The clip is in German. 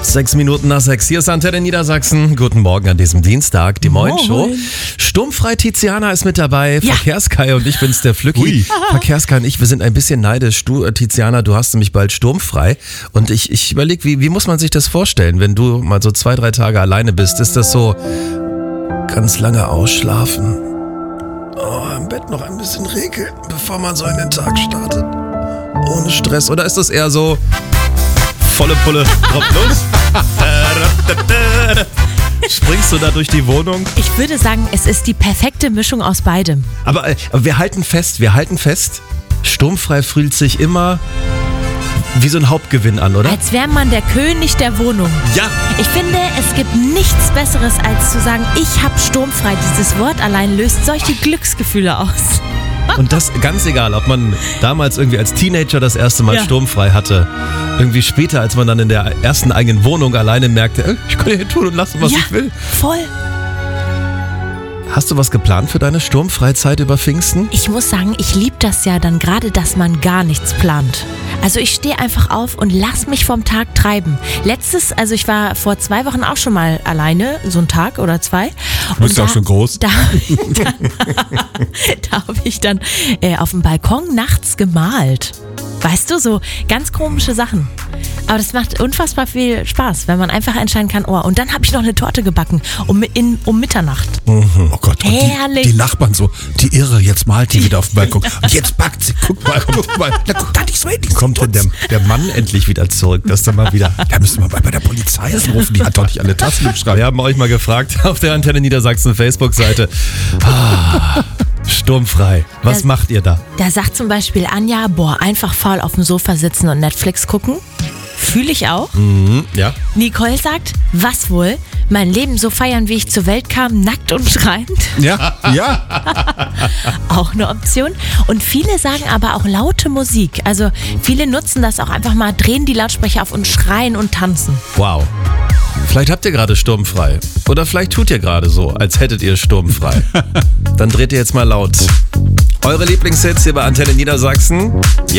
6 Minuten nach 6. Hier ist Antenne Niedersachsen. Guten Morgen an diesem Dienstag, die Moin-Show. Sturmfrei Tiziana ist mit dabei, ja. Verkehrskai und ich bin's, der Flücki. Verkehrskai und ich, wir sind ein bisschen neidisch. Du, Tiziana, du hast nämlich bald sturmfrei. Und ich überlege, wie muss man sich das vorstellen, wenn du mal so 2-3 Tage alleine bist? Ist das so ganz lange ausschlafen? Oh, im Bett noch ein bisschen regeln, bevor man so in den Tag startet. Ohne Stress. Oder ist das eher so volle Pulle, drauf los? Springst du da durch die Wohnung? Ich würde sagen, es ist die perfekte Mischung aus beidem. Aber wir halten fest, sturmfrei fühlt sich immer wie so ein Hauptgewinn an, oder? Als wäre man der König der Wohnung. Ja. Ich finde, es gibt nichts Besseres, als zu sagen, ich habe sturmfrei. Dieses Wort allein löst solche Glücksgefühle aus. Und das ganz egal, ob man damals irgendwie als Teenager das erste Mal sturmfrei hatte. Irgendwie später, als man dann in der ersten eigenen Wohnung alleine merkte, ich kann hier tun und lassen, was ich will. Voll. Hast du was geplant für deine Sturmfreizeit über Pfingsten? Ich muss sagen, ich liebe das ja dann gerade, dass man gar nichts plant. Also ich stehe einfach auf und lass mich vom Tag treiben. Ich war vor 2 Wochen auch schon mal alleine, so einen Tag oder 2. Du bist ja auch schon groß. Da habe ich dann auf dem Balkon nachts gemalt. Weißt du, so ganz komische Sachen. Aber das macht unfassbar viel Spaß, wenn man einfach entscheiden kann, und dann habe ich noch eine Torte gebacken um Mitternacht. Oh Gott, und herrlich. Die Nachbarn so, die Irre, jetzt malt die wieder auf dem Balkon. Und jetzt backt sie, guck mal. Na, guck da nicht so hin. Kommt denn der Mann endlich wieder zurück? Das dann mal wieder. Da müssen wir mal bei der Polizei anrufen, die hat doch nicht alle Tassen im Schrank. Wir haben euch mal gefragt auf der Antenne Niedersachsen Facebook-Seite. Sturmfrei. Was macht ihr da? Da sagt zum Beispiel Anja, einfach faul auf dem Sofa sitzen und Netflix gucken. Fühle ich auch. Ja. Nicole sagt, was wohl? Mein Leben so feiern, wie ich zur Welt kam, nackt und schreiend. Ja. Auch eine Option. Und viele sagen aber auch laute Musik. Also viele nutzen das auch einfach mal, drehen die Lautsprecher auf und schreien und tanzen. Wow. Vielleicht habt ihr gerade sturmfrei. Oder vielleicht tut ihr gerade so, als hättet ihr sturmfrei. Dann dreht ihr jetzt mal laut. Eure Lieblingshits hier bei Antenne Niedersachsen.